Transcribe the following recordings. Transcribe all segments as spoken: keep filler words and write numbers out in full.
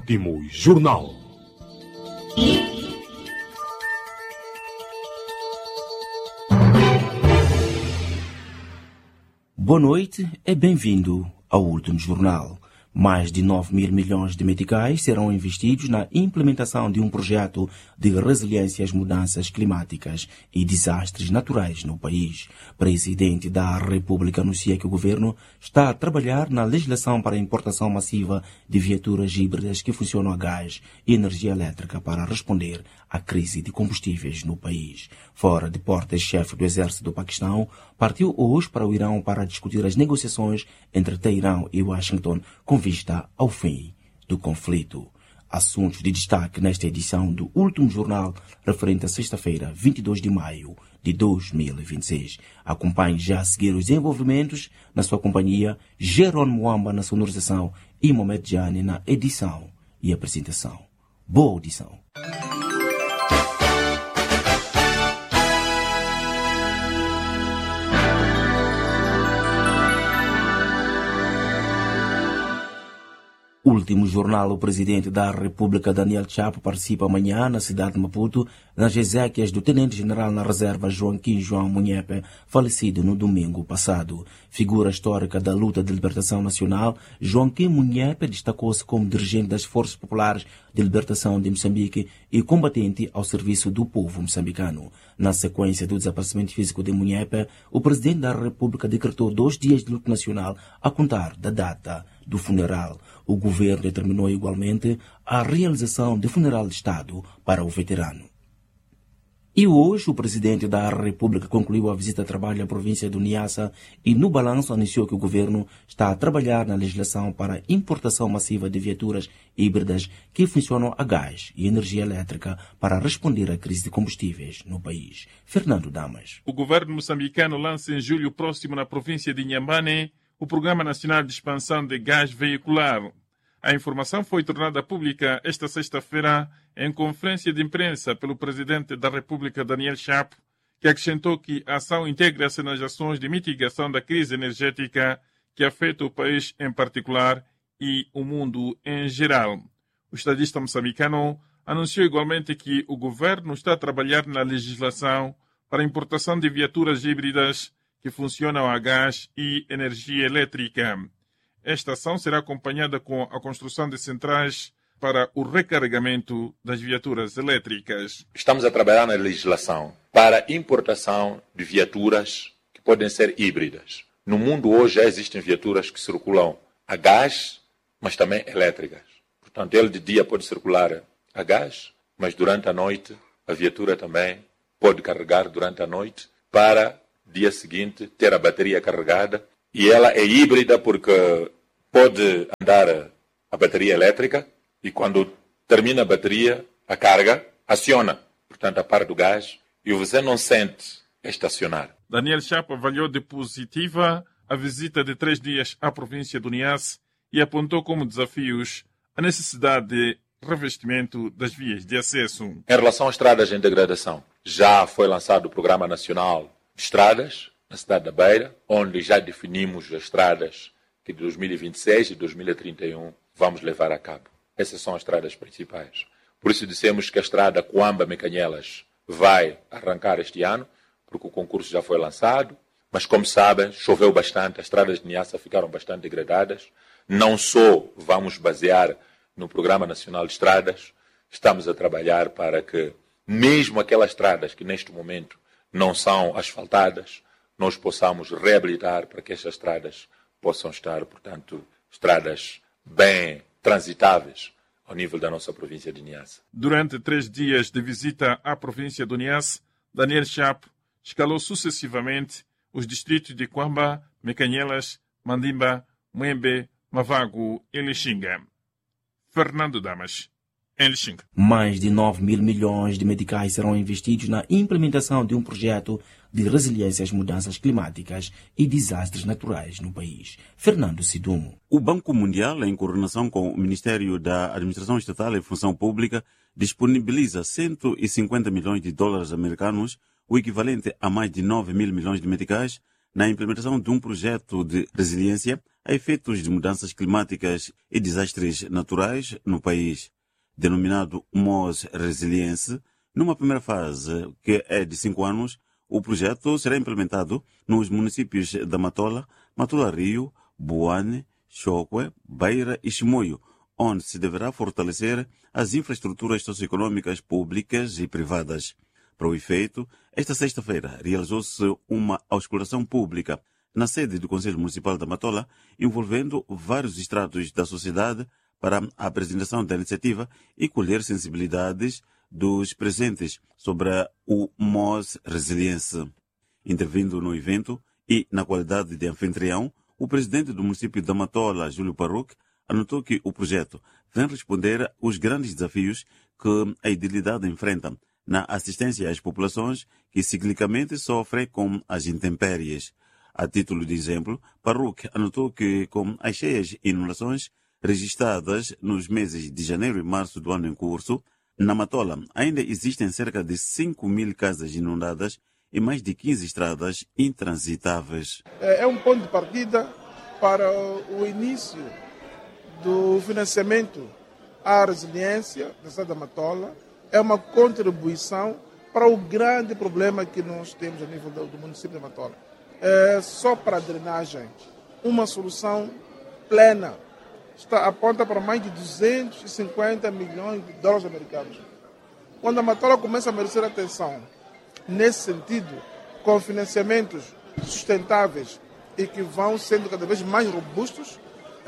Último Jornal. Boa noite e bem-vindo ao Último Jornal. Mais de nove mil milhões de meticais serão investidos na implementação de um projeto de resiliência às mudanças climáticas e desastres naturais no país. O presidente da República anuncia que o governo está a trabalhar na legislação para a importação massiva de viaturas híbridas que funcionam a gás e energia elétrica para responder à crise de combustíveis no país. Fora de porta-chefe do exército do Paquistão partiu hoje para o Irão para discutir as negociações entre Teherão e Washington com vista ao fim do conflito. Assuntos de destaque nesta edição do Último Jornal, referente a sexta-feira, vinte e dois de maio de dois mil e vinte e seis. Acompanhe já a seguir os desenvolvimentos na sua companhia, Jerônimo Mwamba na sonorização e Mohamed Jani na edição e apresentação. Boa audição. Último Jornal, o presidente da República, Daniel Chapo, participa amanhã na cidade de Maputo, nas exéquias do tenente-general na reserva Joaquim João Munhepe, falecido no domingo passado. Figura histórica da luta de libertação nacional, Joaquim Munhepe destacou-se como dirigente das Forças Populares de Libertação de Moçambique e combatente ao serviço do povo moçambicano. Na sequência do desaparecimento físico de Munhepe, o presidente da República decretou dois dias de luto nacional a contar da data do funeral. O governo determinou igualmente a realização de funeral de Estado para o veterano. E hoje o presidente da República concluiu a visita a trabalho à província do Niassa e no balanço anunciou que o governo está a trabalhar na legislação para a importação massiva de viaturas híbridas que funcionam a gás e energia elétrica para responder à crise de combustíveis no país. Fernando Damas. O governo moçambicano lança em julho próximo na província de Inhambane o Programa Nacional de Expansão de Gás Veicular. A informação foi tornada pública esta sexta-feira em conferência de imprensa pelo presidente da República, Daniel Chapo, que acrescentou que a ação integra-se nas ações de mitigação da crise energética que afeta o país em particular e o mundo em geral. O estadista moçambicano anunciou igualmente que o governo está a trabalhar na legislação para a importação de viaturas híbridas que funcionam a gás e energia elétrica. Esta ação será acompanhada com a construção de centrais para o recarregamento das viaturas elétricas. Estamos a trabalhar na legislação para a importação de viaturas que podem ser híbridas. No mundo hoje já existem viaturas que circulam a gás, mas também elétricas. Portanto, ele de dia pode circular a gás, mas durante a noite a viatura também pode carregar durante a noite para dia seguinte ter a bateria carregada. E ela é híbrida porque pode andar a bateria elétrica e quando termina a bateria, a carga aciona, portanto, a par do gás, e você não sente estacionar. Daniel Chapo avaliou de positiva a visita de três dias à província do Niassa e apontou como desafios a necessidade de revestimento das vias de acesso. Em relação às estradas em degradação, já foi lançado o Programa Nacional de Estradas na cidade da Beira, onde já definimos as estradas que de dois mil e vinte e seis e dois mil e trinta e um vamos levar a cabo. Essas são as estradas principais. Por isso dissemos que a estrada Coamba-Mecanhelas vai arrancar este ano, porque o concurso já foi lançado, mas como sabem, choveu bastante, as estradas de Niassa ficaram bastante degradadas. Não só vamos basear no Programa Nacional de Estradas, estamos a trabalhar para que, mesmo aquelas estradas que neste momento não são asfaltadas, nós possamos reabilitar para que estas estradas possam estar, portanto, estradas bem transitáveis ao nível da nossa província de Niassa. Durante três dias de visita à província do Niassa, Daniel Chapo escalou sucessivamente os distritos de Coamba, Mecanhelas, Mandimba, Mwembe, Mavago e Lixinga. Fernando Damas, em Lixinga. Mais de nove mil milhões de meticais serão investidos na implementação de um projeto de resiliência às mudanças climáticas e desastres naturais no país. Fernando Sidumo. O Banco Mundial, em coordenação com o Ministério da Administração Estatal e Função Pública, disponibiliza cento e cinquenta milhões de dólares americanos, o equivalente a mais de nove mil milhões de meticais, na implementação de um projeto de resiliência a efeitos de mudanças climáticas e desastres naturais no país. Denominado M O S Resiliência, numa primeira fase, que é de cinco anos, o projeto será implementado nos municípios da Matola, Matola Rio, Buane, Chokwe, Beira e Chimoio, onde se deverá fortalecer as infraestruturas socioeconômicas públicas e privadas. Para o efeito, esta sexta-feira realizou-se uma auscultação pública na sede do Conselho Municipal da Matola, envolvendo vários estratos da sociedade para a apresentação da iniciativa e colher sensibilidades dos presentes sobre o M O S Resiliência. Intervindo no evento e na qualidade de anfitrião, o presidente do município da Matola, Júlio Parruc, anotou que o projeto vem responder aos grandes desafios que a idilidade enfrenta na assistência às populações que ciclicamente sofrem com as intempéries. A título de exemplo, Parruc anotou que com as cheias e inundações registradas nos meses de janeiro e março do ano em curso, na Matola ainda existem cerca de cinco mil casas inundadas e mais de quinze estradas intransitáveis. É um ponto de partida para o início do financiamento à resiliência da cidade da Matola. É uma contribuição para o grande problema que nós temos a nível do município da Matola. É só para a drenagem, uma solução plena está, aponta para mais de duzentos e cinquenta milhões de dólares americanos. Quando a Matola começa a merecer atenção nesse sentido, com financiamentos sustentáveis e que vão sendo cada vez mais robustos,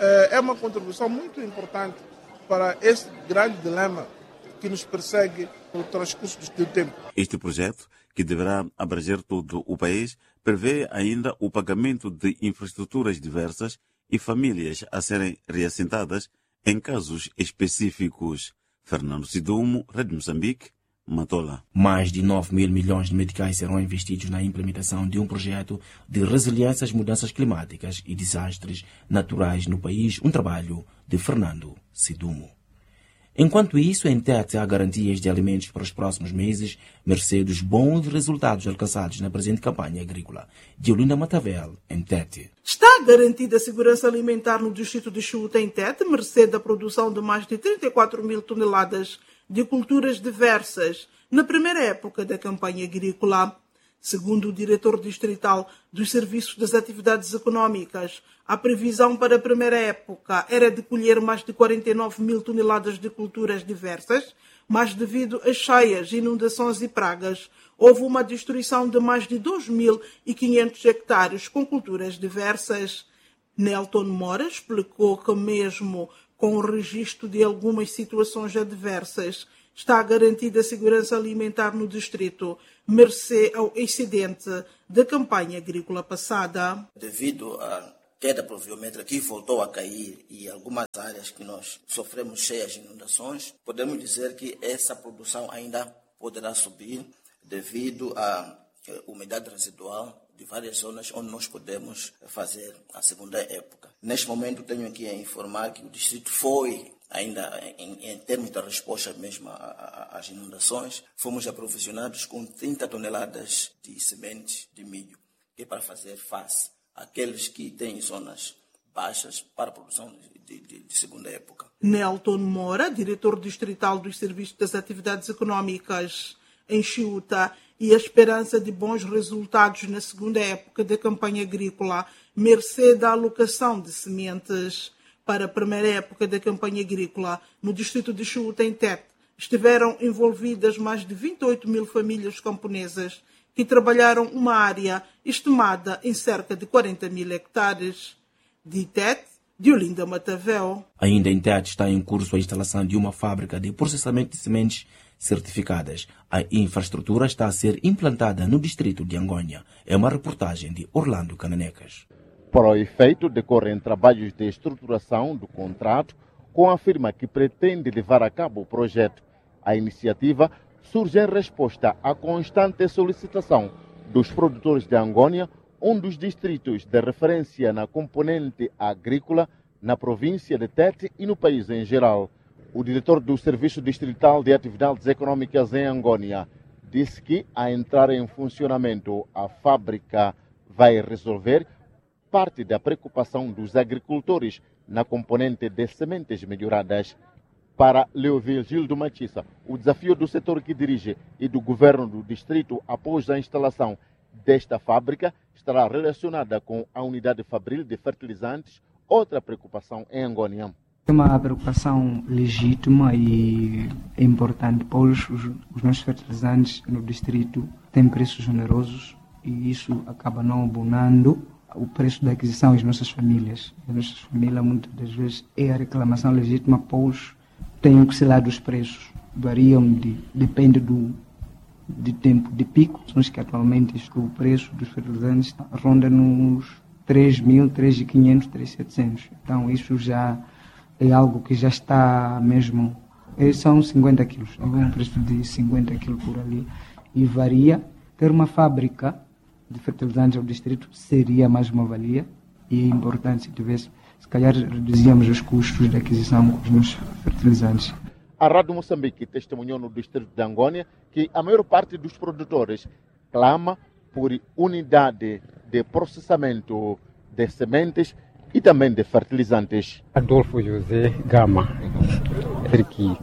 é uma contribuição muito importante para esse grande dilema que nos persegue no transcurso do tempo. Este projeto, que deverá abranger todo o país, prevê ainda o pagamento de infraestruturas diversas e famílias a serem reassentadas em casos específicos. Fernando Sidumo, Rede Moçambique, Matola. Mais de nove mil milhões de meticais serão investidos na implementação de um projeto de resiliência às mudanças climáticas e desastres naturais no país, um trabalho de Fernando Sidumo. Enquanto isso, em Tete há garantias de alimentos para os próximos meses, mercê dos bons resultados alcançados na presente campanha agrícola. Diolinda Matavel, em Tete. Está garantida a segurança alimentar no distrito de Xuta, em Tete, mercê da produção de mais de trinta e quatro mil toneladas de culturas diversas na primeira época da campanha agrícola. Segundo o diretor distrital dos Serviços das Atividades Econômicas, a previsão para a primeira época era de colher mais de quarenta e nove mil toneladas de culturas diversas, mas devido às cheias, inundações e pragas, houve uma destruição de mais de dois mil e quinhentos hectares com culturas diversas. Nelton Moura explicou que mesmo com o registro de algumas situações adversas, está garantida a segurança alimentar no distrito, mercê ao excedente da campanha agrícola passada. Devido à queda pluviométrica que voltou a cair e algumas áreas que nós sofremos cheias de inundações, podemos dizer que essa produção ainda poderá subir devido à umidade residual de várias zonas onde nós podemos fazer a segunda época. Neste momento tenho aqui a informar que o distrito foi, ainda em, em termos da resposta mesmo às inundações, fomos aprovisionados com trinta toneladas de sementes de milho, que é para fazer face àqueles que têm zonas baixas para a produção de, de, de segunda época. Nelton Moura, diretor distrital dos Serviços das Atividades Econômicas em Xuta, e a esperança de bons resultados na segunda época da campanha agrícola, mercê da alocação de sementes. Para a primeira época da campanha agrícola, no distrito de Xuta, em Tete, estiveram envolvidas mais de vinte e oito mil famílias camponesas que trabalharam uma área estimada em cerca de quarenta mil hectares. De Tete, Diolinda Matavel. Ainda em Tete está em curso a instalação de uma fábrica de processamento de sementes certificadas. A infraestrutura está a ser implantada no distrito de Angônia. É uma reportagem de Orlando Cananecas. Para o efeito, decorrem trabalhos de estruturação do contrato com a firma que pretende levar a cabo o projeto. A iniciativa surge em resposta à constante solicitação dos produtores de Angônia, um dos distritos de referência na componente agrícola na província de Tete e no país em geral. O diretor do Serviço Distrital de Atividades Econômicas em Angônia disse que, a entrar em funcionamento, a fábrica vai resolver parte da preocupação dos agricultores na componente de sementes melhoradas. Para Leovigildo Machissa, o desafio do setor que dirige e do governo do distrito após a instalação desta fábrica estará relacionada com a unidade fabril de fertilizantes, outra preocupação em Angônia. É uma preocupação legítima e é importante, pois os, os nossos fertilizantes no distrito têm preços generosos e isso acaba não abonando o preço da aquisição às nossas famílias. As nossas famílias, muitas das vezes, é a reclamação legítima, pois têm que ser lá dos preços. Variam, de, depende do de tempo de pico. São que atualmente o preço dos fertilizantes ronda nos três mil, três mil e quinhentos, três mil e setecentos. Então isso já é algo que já está mesmo... São cinquenta quilos, é um preço de cinquenta quilos por ali. E varia. Ter uma fábrica de fertilizantes ao distrito seria mais uma valia e é importante se tivesse, se calhar reduzíamos os custos de aquisição com os nossos fertilizantes. A Rádio Moçambique testemunhou no distrito de Angônia que a maior parte dos produtores clama por unidade de processamento de sementes e também de fertilizantes. Adolfo José Gama, aqui,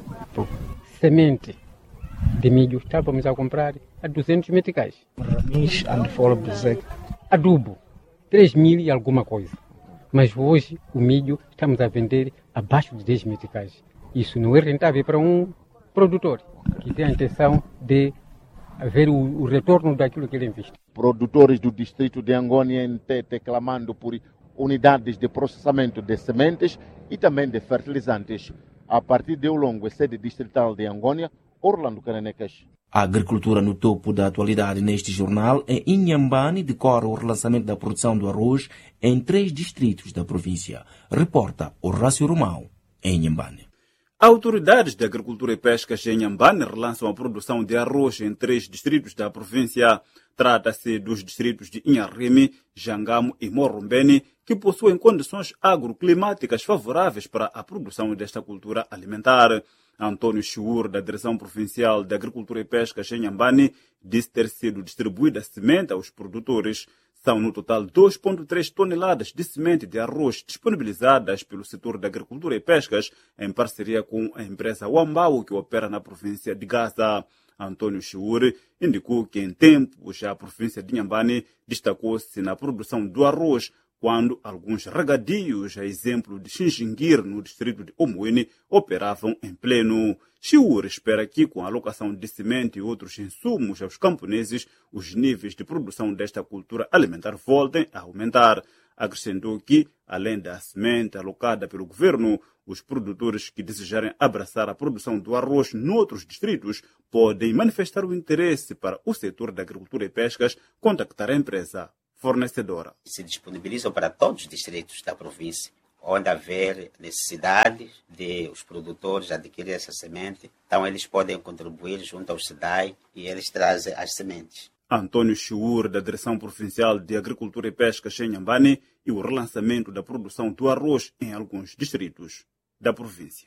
semente de milho estávamos a comprar a duzentos meticais. Ramis and Folbzek. Adubo, três mil e alguma coisa. Mas hoje o milho estamos a vender abaixo de dez meticais. Isso não é rentável para um produtor que tem a intenção de ver o, o retorno daquilo que ele investe. Produtores do distrito de Angônia em Tete clamando por unidades de processamento de sementes e também de fertilizantes. A partir de Olongo, sede distrital de Angônia, Orlando Cananecas. A agricultura no topo da atualidade neste jornal. Em Inhambane decorre o relançamento da produção do arroz em três distritos da província. Reporta Horácio Romão, em Inhambane. Autoridades de Agricultura e Pescas em Inhambane relançam a produção de arroz em três distritos da província. Trata-se dos distritos de Inharrime, Jangamo e Morrombene, que possuem condições agroclimáticas favoráveis para a produção desta cultura alimentar. Antônio Chiur, da Direção Provincial de Agricultura e Pescas em Inhambane, disse ter sido distribuída semente aos produtores. São, no total, dois vírgula três toneladas de semente de arroz disponibilizadas pelo setor da Agricultura e Pescas em parceria com a empresa Wambau, que opera na província de Gaza. Antônio Chiur indicou que, em tempos, a província de Inhambane destacou-se na produção do arroz, quando alguns regadios, a exemplo de Xinxinguir, no distrito de Omoene, operavam em pleno. Chiur espera que, com a alocação de semente e outros insumos aos camponeses, os níveis de produção desta cultura alimentar voltem a aumentar. Acrescentou que, além da semente alocada pelo governo, os produtores que desejarem abraçar a produção do arroz noutros distritos podem manifestar o interesse para o setor da agricultura e pescas contactar a empresa fornecedora. Se disponibilizam para todos os distritos da província, onde haver necessidade de os produtores adquirir essa semente. Então eles podem contribuir junto ao SIDAI e eles trazem as sementes. Antônio Chiur, da Direção Provincial de Agricultura e Pescas em Inhambane, e o relançamento da produção do arroz em alguns distritos da província.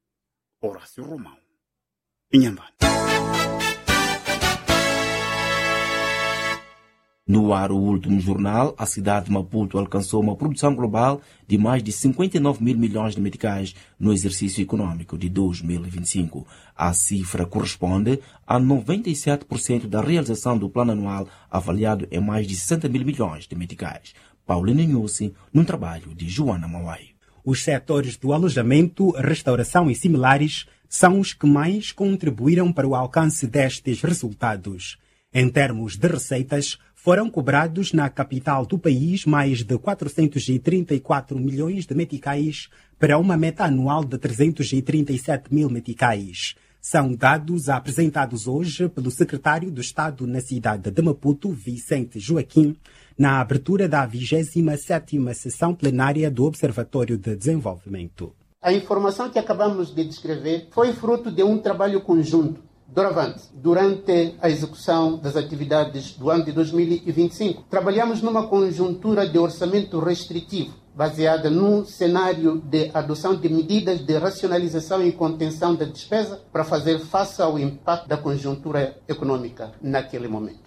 Horácio Romão, Inhambane. No ar, o último jornal, a cidade de Maputo alcançou uma produção global de mais de cinquenta e nove mil milhões de meticais no exercício econômico de dois mil e vinte e cinco. A cifra corresponde a noventa e sete por cento da realização do plano anual avaliado em mais de sessenta mil milhões de meticais. Paulina Nhusi, num trabalho de Joana Mauai. Os setores do alojamento, restauração e similares são os que mais contribuíram para o alcance destes resultados. Em termos de receitas, foram cobrados na capital do país mais de quatrocentos e trinta e quatro milhões de meticais para uma meta anual de trezentos e trinta e sete mil meticais. São dados apresentados hoje pelo secretário de Estado na cidade de Maputo, Vicente Joaquim, na abertura da vigésima sétima sessão plenária do Observatório de Desenvolvimento. A informação que acabamos de descrever foi fruto de um trabalho conjunto Doravante, durante a execução das atividades do ano de dois mil e vinte e cinco, trabalhamos numa conjuntura de orçamento restritivo, baseada num cenário de adoção de medidas de racionalização e contenção da despesa para fazer face ao impacto da conjuntura econômica naquele momento.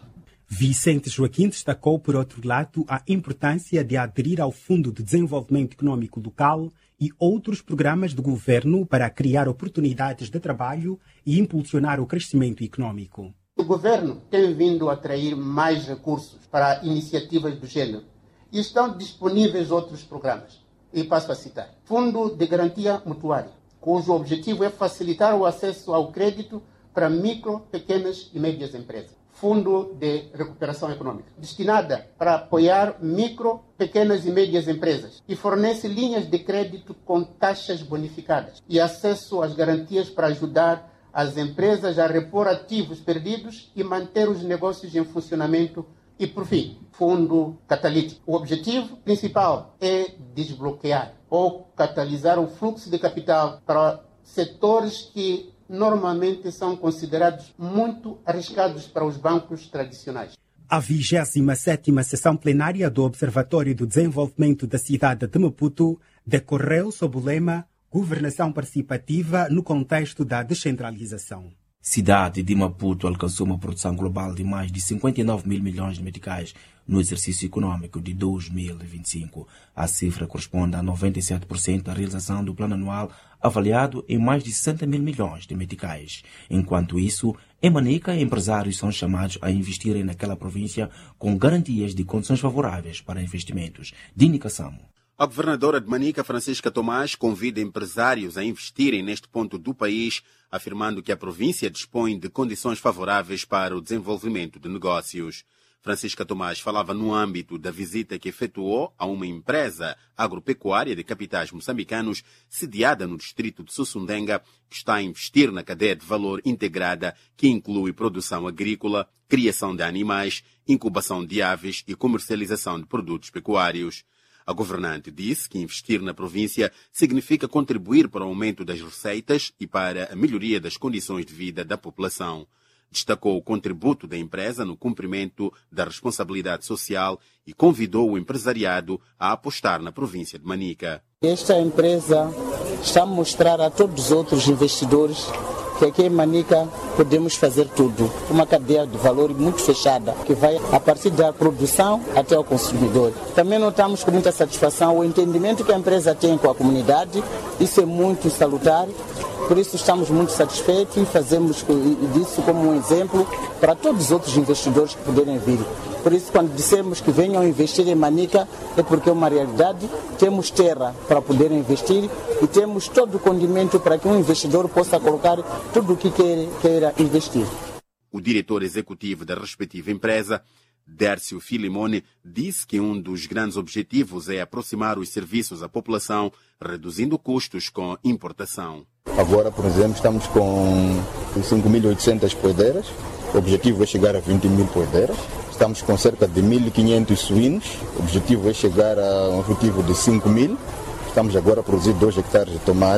Vicente Joaquim destacou, por outro lado, a importância de aderir ao Fundo de Desenvolvimento Econômico Local e outros programas do governo para criar oportunidades de trabalho e impulsionar o crescimento econômico. O governo tem vindo a atrair mais recursos para iniciativas do gênero e estão disponíveis outros programas. E passo a citar. Fundo de Garantia Mutuária, cujo objetivo é facilitar o acesso ao crédito para micro, pequenas e médias empresas. Fundo de Recuperação Econômica, destinada para apoiar micro, pequenas e médias empresas e fornece linhas de crédito com taxas bonificadas e acesso às garantias para ajudar as empresas a repor ativos perdidos e manter os negócios em funcionamento. E, por fim, Fundo Catalítico. O objetivo principal é desbloquear ou catalisar o fluxo de capital para setores que normalmente são considerados muito arriscados para os bancos tradicionais. A vigésima sétima sessão plenária do Observatório do Desenvolvimento da cidade de Maputo decorreu sob o lema Governação Participativa no contexto da descentralização. Cidade de Maputo alcançou uma produção global de mais de cinquenta e nove mil milhões de meticais no exercício econômico de dois mil e vinte e cinco. A cifra corresponde a noventa e sete por cento da realização do plano anual avaliado em mais de sessenta mil milhões de meticais. Enquanto isso, em Manica, empresários são chamados a investirem naquela província com garantias de condições favoráveis para investimentos. Dini Kassamo. A governadora de Manica, Francisca Tomás, convida empresários a investirem neste ponto do país, afirmando que a província dispõe de condições favoráveis para o desenvolvimento de negócios. Francisca Tomás falava no âmbito da visita que efetuou a uma empresa agropecuária de capitais moçambicanos sediada no distrito de Sussundenga, que está a investir na cadeia de valor integrada, que inclui produção agrícola, criação de animais, incubação de aves e comercialização de produtos pecuários. A governante disse que investir na província significa contribuir para o aumento das receitas e para a melhoria das condições de vida da população. Destacou o contributo da empresa no cumprimento da responsabilidade social e convidou o empresariado a apostar na província de Manica. Esta empresa está a mostrar a todos os outros investidores que aqui em Manica podemos fazer tudo. Uma cadeia de valor muito fechada, que vai a partir da produção até o consumidor. Também notamos com muita satisfação o entendimento que a empresa tem com a comunidade. Isso é muito salutar. Por isso estamos muito satisfeitos e fazemos disso como um exemplo para todos os outros investidores que puderem vir. Por isso, quando dissemos que venham investir em Manica, é porque é uma realidade. Temos terra para poder investir e temos todo o condimento para que um investidor possa colocar tudo o que queira, queira investir. O diretor executivo da respectiva empresa, Dércio Filimone, disse que um dos grandes objetivos é aproximar os serviços à população, reduzindo custos com importação. Agora, por exemplo, estamos com cinco mil e oitocentas poedeiras. O objetivo é chegar a vinte mil poedeiras. Estamos com cerca de mil e quinhentos suínos. O objetivo é chegar a um cultivo de cinco mil. Estamos agora a produzir dois hectares de tomate.